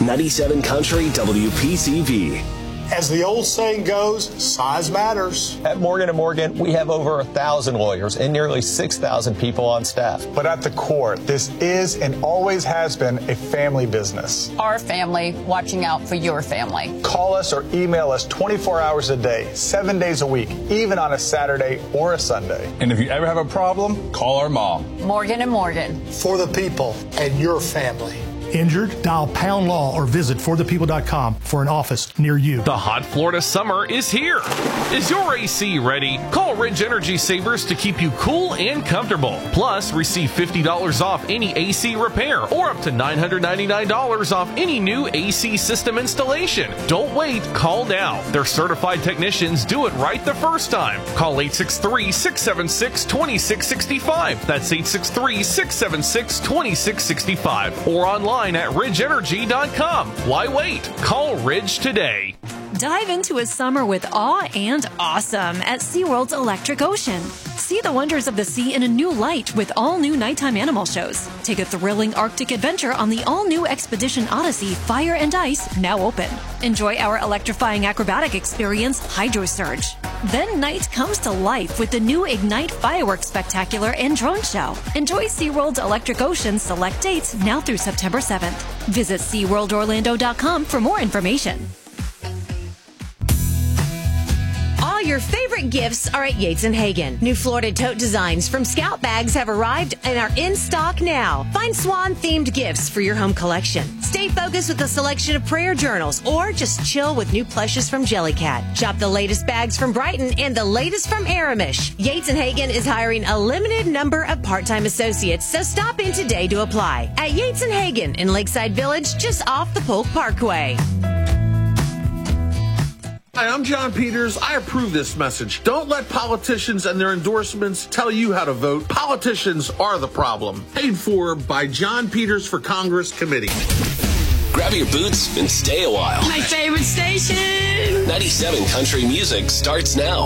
97 Country WPCV. As the old saying goes, size matters. At Morgan & Morgan, we have over 1,000 lawyers and nearly 6,000 people on staff. But at the core, this is and always has been a family business. Our family watching out for your family. Call us or email us 24 hours a day, 7 days a week, even on a Saturday or a Sunday. And if you ever have a problem, call our mom. Morgan & Morgan. For the people and your family. Injured? Dial Pound Law or visit forthepeople.com for an office near you. The hot Florida summer is here. Is your AC ready? Call Ridge Energy Savers to keep you cool and comfortable. Plus, receive $50 off any AC repair or up to $999 off any new AC system installation. Don't wait. Call now. Their certified technicians do it right the first time. Call 863-676-2665. That's 863-676-2665. Or online at ridgeenergy.com. Why wait? Call Ridge today. Dive into a summer with awe and awesome at SeaWorld's Electric Ocean. See the wonders of the sea in a new light with all new nighttime animal shows. Take a thrilling Arctic adventure on the all-new Expedition Odyssey Fire and Ice, now open. Enjoy our electrifying acrobatic experience, Hydro Surge. Then night comes to life with the new Ignite Fireworks Spectacular and Drone Show. Enjoy SeaWorld's Electric Ocean select dates now through September 7th. Visit SeaWorldOrlando.com for more information. All your favorite gifts are at Yates & Hagen. New Florida tote designs from Scout Bags have arrived and are in stock now. Find swan-themed gifts for your home collection. Stay focused with a selection of prayer journals or just chill with new plushes from Jellycat. Shop the latest bags from Brighton and the latest from Aramish. Yates & Hagen is hiring a limited number of part-time associates, so stop in today to apply. At Yates & Hagen in Lakeside Village, just off the Polk Parkway. Hi, I'm John Peters. I approve this message. Don't let politicians and their endorsements tell you how to vote. Politicians are the problem. Paid for by John Peters for Congress Committee. Grab your boots and stay a while. My favorite station. 97 Country Music starts now.